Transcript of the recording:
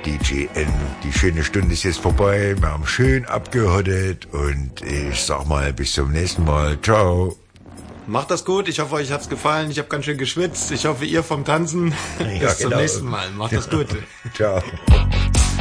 DJ N. Die schöne Stunde ist jetzt vorbei. Wir haben schön abgehottet und ich sag mal bis zum nächsten Mal. Ciao. Macht das gut. Ich hoffe, euch hat's gefallen. Ich habe ganz schön geschwitzt. Ich hoffe, ihr vom Tanzen. Ja, bis zum nächsten Mal. Macht das gut. Ciao.